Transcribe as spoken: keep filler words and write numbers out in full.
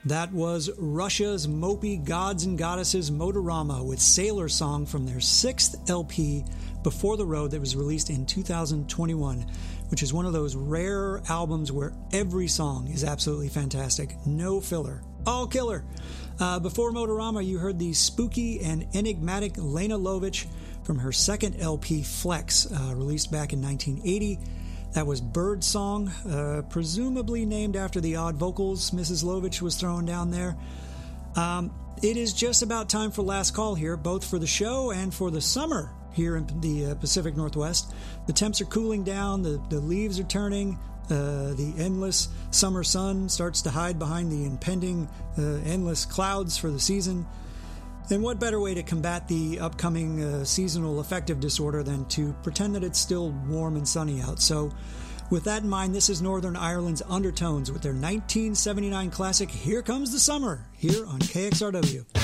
That was Russia's mopey Gods and Goddesses Motorama with Sailor Song from their sixth L P, Before the Road, that was released in two thousand twenty-one, which is one of those rare albums where every song is absolutely fantastic. No filler. All killer. Uh, before Motorama, you heard the spooky and enigmatic Lena Lovich from her second L P, Flex, uh, released back in nineteen eighty. That was Bird Song, uh, presumably named after the odd vocals Missus Lovich was throwing down there. Um, it is just about time for last call here, both for the show and for the summer here in the uh, Pacific Northwest. The temps are cooling down, the, the leaves are turning, uh, the endless summer sun starts to hide behind the impending uh, endless clouds for the season. And what better way to combat the upcoming uh, seasonal affective disorder than to pretend that it's still warm and sunny out? So with that in mind, this is Northern Ireland's Undertones with their nineteen seventy-nine classic Here Comes the Summer, here on K X R W.